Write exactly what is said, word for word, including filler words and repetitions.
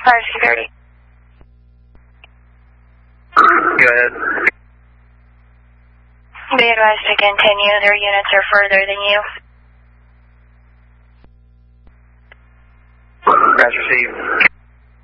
Fire security. Go ahead. Be advised to continue. Their units are further than you. That's received.